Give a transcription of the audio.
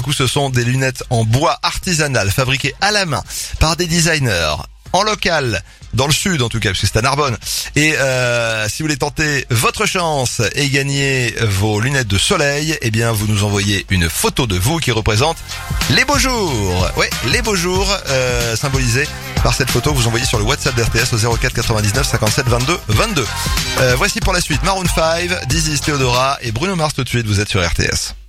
coup, ce sont des lunettes en bois artisanal, fabriquées à la main par des designers, en local, dans le sud en tout cas, parce que c'est à Narbonne. Et si vous voulez tenter votre chance et gagner vos lunettes de soleil, eh bien vous nous envoyez une photo de vous qui représente les beaux jours. Ouais, les beaux jours symbolisés par cette photo. Vous envoyez sur le WhatsApp d'RTS au 04 99 57 22 22. Voici pour la suite Maroon 5, Dizzy Theodora et Bruno Mars tout de suite. Vous êtes sur RTS.